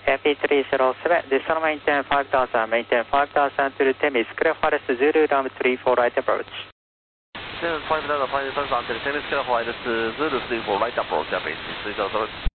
MP307, descend maintain 5000 to Temis, clear forest Zulu, runway 34 right approach. 现在 5000 to Temis, clear forest Zulu 34 right approach, Japanese 30